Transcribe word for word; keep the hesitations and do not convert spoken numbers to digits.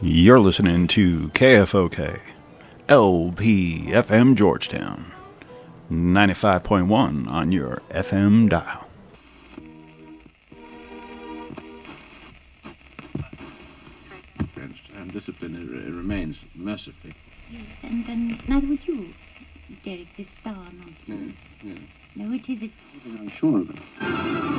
You're listening to K F O K, L P F M Georgetown, ninety-five point one on your F M dial. And discipline it remains mercifully. Yes, and, and neither would you, Derek, this star nonsense. Yeah, yeah. No, it isn't. I'm sure of it.